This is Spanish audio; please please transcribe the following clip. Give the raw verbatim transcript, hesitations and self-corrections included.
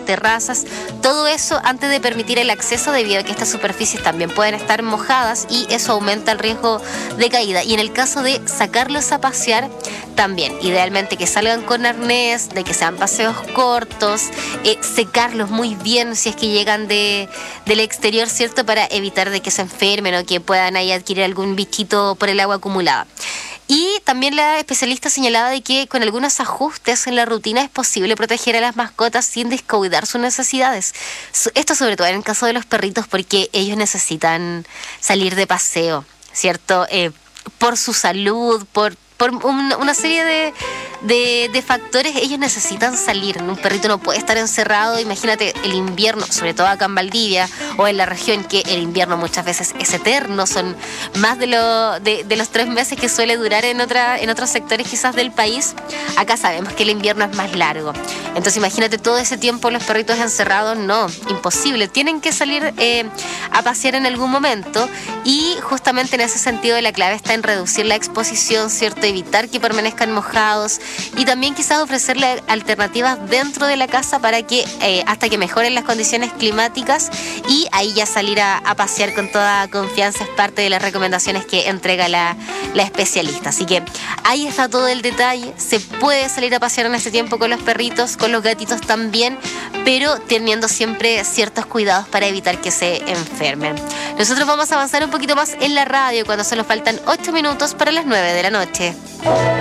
terrazas, todo eso antes de permitir el acceso, debido a que estas superficies también pueden estar mojadas y eso aumenta el riesgo de caída. Y en el caso de sacarlos a pasear, también, idealmente que salgan con arnés, de que sean paseos cortos, eh, secarlos muy bien si es que llegan de, del exterior, ¿cierto? Para evitar de que se enfermen o que puedan ahí adquirir algún bichito por el agua acumulada. Y también la especialista señalaba de que con algunos ajustes en la rutina es posible proteger a las mascotas sin descuidar sus necesidades. Esto sobre todo en el caso de los perritos, porque ellos necesitan salir de paseo, ¿cierto? Eh, por su salud, por, por un, una serie de, de, de factores, ellos necesitan salir. Un perrito no puede estar encerrado. Imagínate el invierno, sobre todo acá en Valdivia o en la región, que el invierno muchas veces es eterno, son más de, lo, de, de los tres meses que suele durar en, otra, en otros sectores quizás del país. Acá sabemos que el invierno es más largo. Entonces imagínate todo ese tiempo los perritos encerrados, no, imposible. Tienen que salir eh, a pasear en algún momento, y justamente en ese sentido la clave está en reducir la exposición, ¿cierto? Evitar que permanezcan mojados y también quizás ofrecerle alternativas dentro de la casa para que eh, hasta que mejoren las condiciones climáticas, y ahí ya salir a, a pasear con toda confianza es parte de las recomendaciones que entrega la, la especialista. Así que ahí está todo el detalle. Se puede salir a pasear en este tiempo con los perritos, con los gatitos también, pero teniendo siempre ciertos cuidados para evitar que se enfermen. Nosotros vamos a avanzar un poquito más en la radio cuando solo faltan ocho minutos para las nueve de la noche.